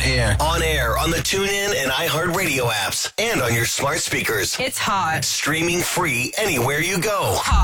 air. On air on the TuneIn and iHeartRadio apps and on your smart speakers. It's hot. Streaming free anywhere you go.